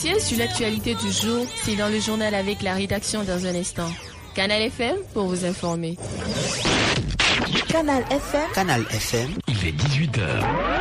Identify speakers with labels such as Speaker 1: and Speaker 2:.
Speaker 1: dossier sur l'actualité du jour, c'est dans le journal avec la rédaction dans un instant. Canal FM pour vous informer.
Speaker 2: Canal FM.
Speaker 3: Il est 18h.